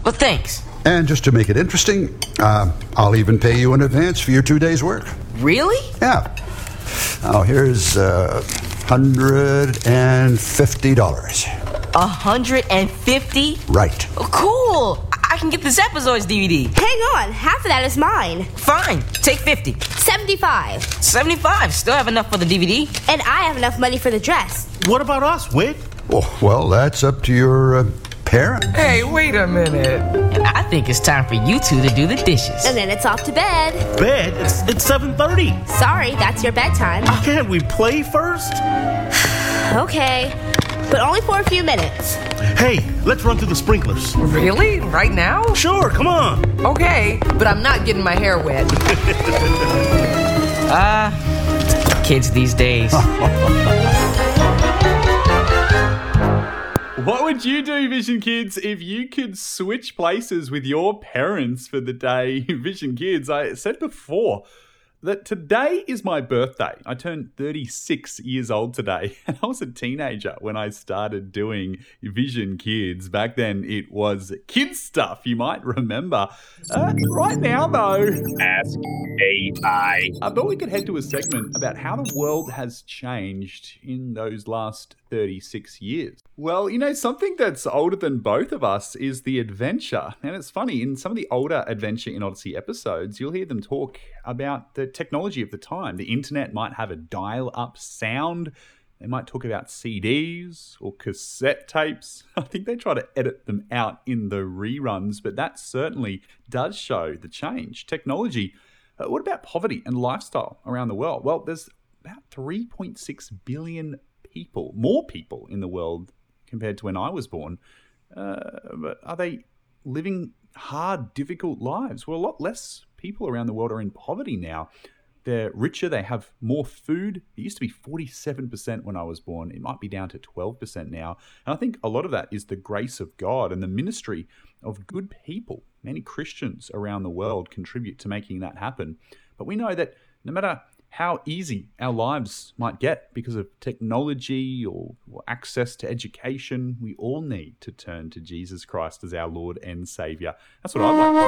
Well, thanks. And just to make it interesting, I'll even pay you in advance for your 2 days' work. Really? Yeah. Now, here's $150. 150? Right. Oh, cool. I can get the Zapazoids DVD. Hang on, half of that is mine. Fine. Take 50. 75. 75. Still have enough for the DVD. And I have enough money for the dress. What about us, Whit? Oh, well, that's up to your parents. Hey, wait a minute. And I think it's time for you two to do the dishes. And then it's off to bed. Bed? It's 7:30. Sorry, that's your bedtime. Can't we play first? Okay, but only for a few minutes. Hey, let's run through the sprinklers. Really? Right now? Sure, come on. Okay, but I'm not getting my hair wet. Kids these days. What would you do, Vision Kids, if you could switch places with your parents for the day? Vision Kids, I said before that today is my birthday. I turned 36 years old today, and I was a teenager when I started doing Vision Kids. Back then, it was kids stuff, you might remember. Right now, though, Ask AI. I thought we could head to a segment about how the world has changed in those last 36 years. Well, you know, something that's older than both of us is the adventure. And it's funny, in some of the older Adventure in Odyssey episodes, you'll hear them talk about the technology of the time. The internet might have a dial-up sound. They might talk about CDs or cassette tapes. I think they try to edit them out in the reruns, but that certainly does show the change. Technology. What about poverty and lifestyle around the world? Well, there's about 3.6 billion people, more people in the world compared to when I was born. But are they living hard, difficult lives? Well, a lot less people around the world are in poverty now. They're richer, they have more food. It used to be 47% when I was born. It might be down to 12% now. And I think a lot of that is the grace of God and the ministry of good people. Many Christians around the world contribute to making that happen. But we know that no matter how easy our lives might get because of technology or access to education, we all need to turn to Jesus Christ as our Lord and Savior. That's what I'd like to